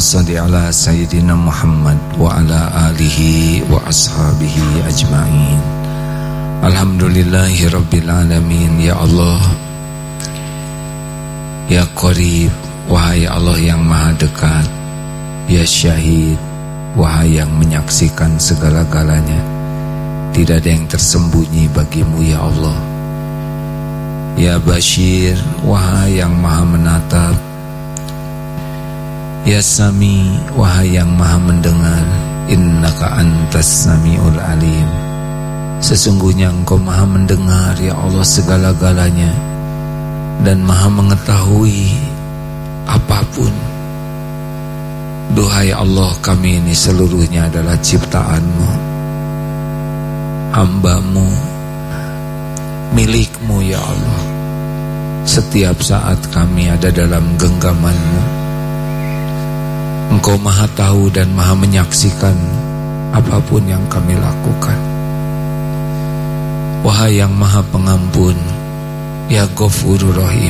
sholli ala Sayyidina Muhammad wa ala alihi wa ashabihi ajma'in. Alhamdulillahi Rabbil Alamin. Ya Allah, Ya Qarib, wahai Allah yang maha dekat. Ya Syahid, wahai yang menyaksikan segala-galanya. Tidak ada yang tersembunyi bagimu ya Allah. Ya Bashir, wahai yang maha menatap. Ya Sami, wahai yang maha mendengar. Innaka antas sami'ul alim. Sesungguhnya engkau maha mendengar ya Allah segala-galanya, dan maha mengetahui apapun. Duhai Allah, kami ini seluruhnya adalah ciptaan-Mu, hamba-Mu, milik-Mu ya Allah. Setiap saat kami ada dalam genggaman-Mu. Engkau maha tahu dan maha menyaksikan apapun yang kami lakukan. Wahai yang maha pengampun, Ya Ghafurur Rahim.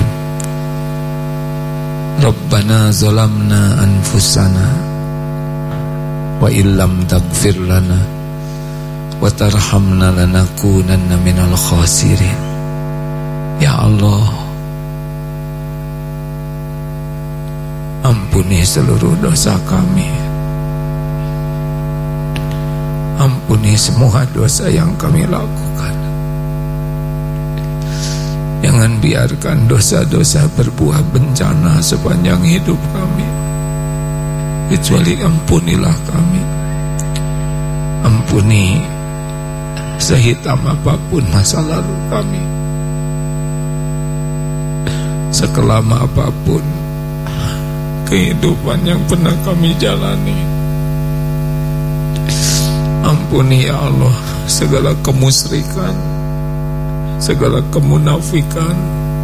Rabbana zalamna anfusana wa illam taghfir lana wa tarhamna lanakunanna minal khasirin. Ya Allah, ampuni seluruh dosa kami. Ampuni semua dosa yang kami lakukan. Jangan biarkan dosa-dosa berbuah bencana sepanjang hidup kami, kecuali ampunilah kami. Ampuni sehitam apapun masa lalu kami, sekelam apapun kehidupan yang pernah kami jalani. Ampuni ya Allah segala kemusyrikan, segala kemunafikan.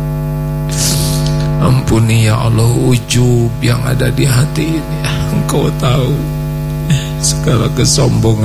Ampuni ya Allah ujub yang ada di hati ini. Engkau tahu segala kesombongan